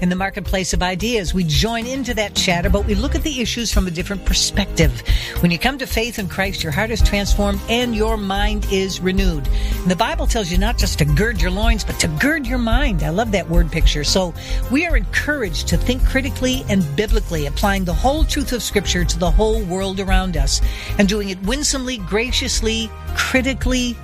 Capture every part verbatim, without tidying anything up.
In the marketplace of ideas, we join into that chatter, but we look at the issues from a different perspective. When you come to faith in Christ, your heart is transformed and your mind is renewed. And the Bible tells you not just to gird your loins, but to gird your mind. I love that word picture. So we are encouraged to think critically and biblically, applying the whole truth of Scripture to the whole world around us, and doing it winsomely, graciously, critically,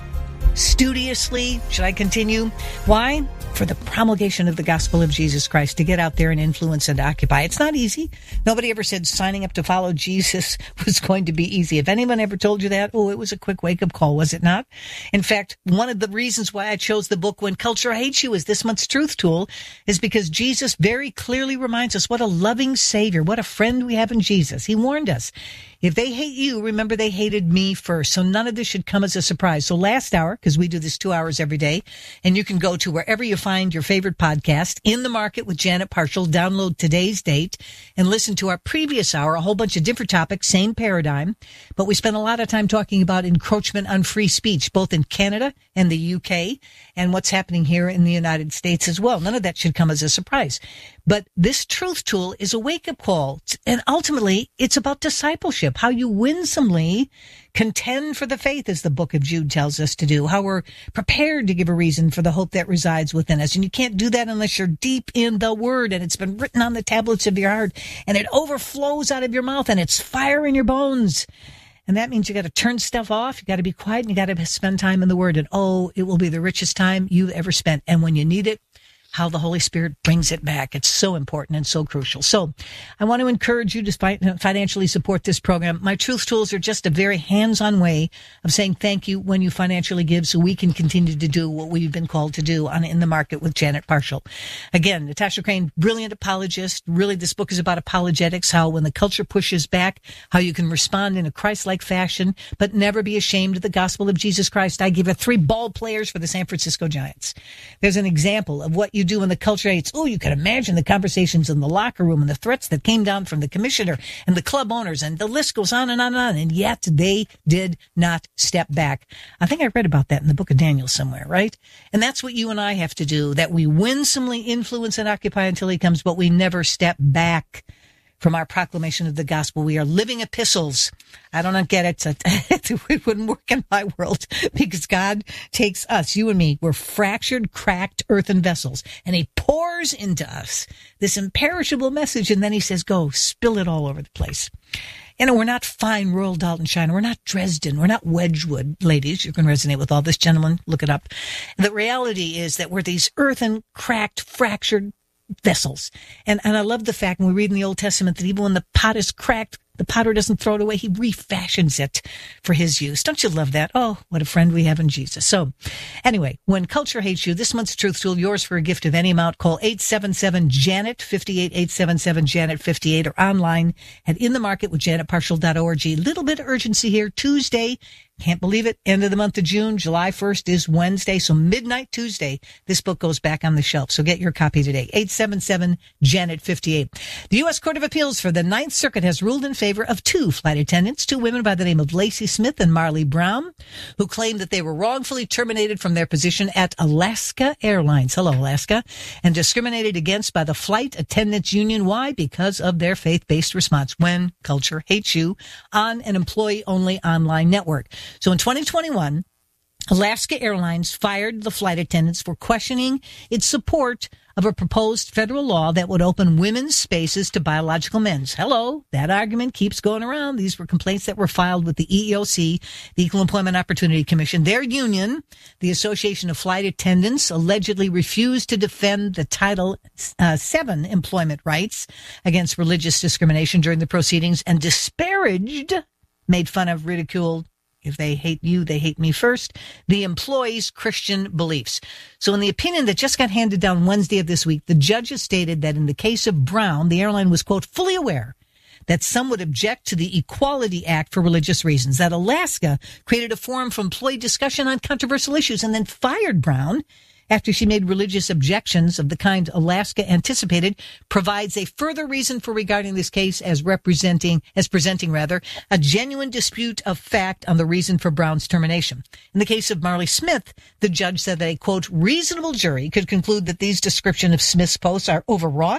studiously. Should I continue? Why? For the promulgation of the gospel of Jesus Christ, to get out there and influence and occupy. It's not easy. Nobody ever said signing up to follow Jesus was going to be easy. If anyone ever told you that, oh, it was a quick wake-up call, was it not? In fact, one of the reasons why I chose the book When Culture Hates You as this month's truth tool is because Jesus very clearly reminds us what a loving Savior, what a friend we have in Jesus. He warned us, if they hate you, remember they hated me first. So none of this should come as a surprise. So last hour, because we do this two hours every day, and you can go to wherever you find your favorite podcast, In the Market with Janet Parshall, download today's date, and listen to our previous hour, a whole bunch of different topics, same paradigm. But we spent a lot of time talking about encroachment on free speech, both in Canada and the U K, and what's happening here in the United States as well. None of that should come as a surprise. But this truth tool is a wake-up call, and ultimately, it's about discipleship, how you winsomely contend for the faith, as the book of Jude tells us to do, how we're prepared to give a reason for the hope that resides within us. And you can't do that unless you're deep in the Word, and it's been written on the tablets of your heart, and it overflows out of your mouth, and it's fire in your bones. And that means you got to turn stuff off, you got to be quiet, and you got to spend time in the Word. And oh, it will be the richest time you've ever spent. And when you need it, how the Holy Spirit brings it back. It's so important and so crucial. So I want to encourage you to fi- financially support this program. My Truth Tools are just a very hands-on way of saying thank you when you financially give, so we can continue to do what we've been called to do on In the Market with Janet Parshall. Again, Natasha Crane, brilliant apologist. Really, this book is about apologetics, how when the culture pushes back, how you can respond in a Christ-like fashion, but never be ashamed of the gospel of Jesus Christ. I give her three ball players for the San Francisco Giants. There's an example of what you do when the culture hates. Oh, you can imagine the conversations in the locker room and the threats that came down from the commissioner and the club owners, and the list goes on and on and on. And yet they did not step back. I think I read about that in the book of Daniel somewhere, right? And that's what you and I have to do, that we winsomely influence and occupy until he comes, but we never step back from our proclamation of the gospel. We are living epistles. I don't get it. It wouldn't work in my world, because God takes us, you and me, we're fractured, cracked earthen vessels, and he pours into us this imperishable message, and then he says, go, spill it all over the place. You know, we're not fine Royal Dalton China. We're not Dresden. We're not Wedgwood. Ladies, you can resonate with all this. Gentlemen, look it up. The reality is that we're these earthen, cracked, fractured vessels. And and I love the fact, when we read in the Old Testament, that even when the pot is cracked, the potter doesn't throw it away. He refashions it for his use. Don't you love that? Oh, what a friend we have in Jesus. So anyway, When Culture Hates You, this month's Truth Tool, yours for a gift of any amount. Call eight seven seven, Janet, fifty-eight, eight seven seven, Janet, fifty-eight, or online at in the market with janet parshall dot org. Little bit of urgency here. Tuesday, can't believe it, end of the month of June, July first is Wednesday, so midnight Tuesday, this book goes back on the shelf. So get your copy today, eight seven seven, Janet, fifty-eight. The U S Court of Appeals for the Ninth Circuit has ruled in favor of two flight attendants, two women by the name of Lacey Smith and Marley Brown, who claimed that they were wrongfully terminated from their position at Alaska Airlines, hello Alaska, and discriminated against by the Flight Attendants Union. Why? Because of their faith-based response, When Culture Hates You, on an employee-only online network. So in twenty twenty-one, Alaska Airlines fired the flight attendants for questioning its support of a proposed federal law that would open women's spaces to biological men's. Hello, that argument keeps going around. These were complaints that were filed with the E E O C, the Equal Employment Opportunity Commission. Their union, the Association of Flight Attendants, allegedly refused to defend the Title uh, seven employment rights against religious discrimination during the proceedings, and disparaged, made fun of, ridiculed, if they hate you, they hate me first, the employees' Christian beliefs. So in the opinion that just got handed down Wednesday of this week, the judges stated that in the case of Brown, the airline was, quote, fully aware that some would object to the Equality Act for religious reasons, that Alaska created a forum for employee discussion on controversial issues and then fired Brown after she made religious objections of the kind Alaska anticipated, provides a further reason for regarding this case as representing, as presenting rather, a genuine dispute of fact on the reason for Brown's termination. In the case of Marley Smith, the judge said that a, quote, reasonable jury could conclude that these description of Smith's posts are overwrought